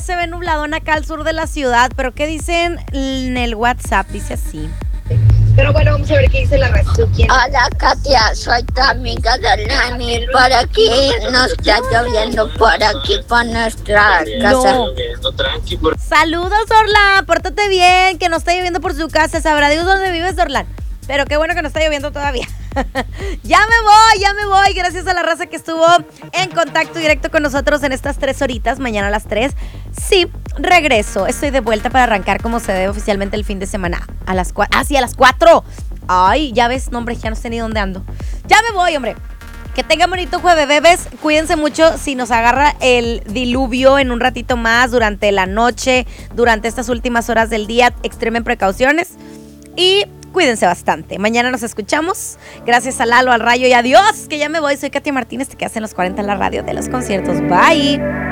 se ve nubladón acá al sur de la ciudad, pero ¿qué dicen en el WhatsApp? Dice así. Pero bueno, vamos a ver qué dice la raza. Hola Katia, soy tu amiga de Lenny. Por aquí no está lloviendo, por aquí por nuestra casa. No. Saludos, Orlan, pórtate bien, que no está lloviendo por su casa. Sabrá Dios dónde vives, Orlan. Pero qué bueno que no está lloviendo todavía. Ya me voy. Gracias a la raza que estuvo en contacto directo con nosotros en estas 3 horitas. Mañana a las 3. Sí, regreso. Estoy de vuelta para arrancar como se debe oficialmente el fin de semana. A las 4. Ah, sí, a las 4. Ay, ya ves, no, hombre, ya no sé ni dónde ando. Ya me voy, hombre. Que tengan bonito jueves, bebés. Cuídense mucho si nos agarra el diluvio en un ratito más durante la noche, durante estas últimas horas del día. Extremen precauciones. Y cuídense bastante. Mañana nos escuchamos. Gracias a Lalo, al Rayo y adiós, que ya me voy. Soy Katia Martínez. Te quedas en los 40 en la radio de los conciertos. Bye.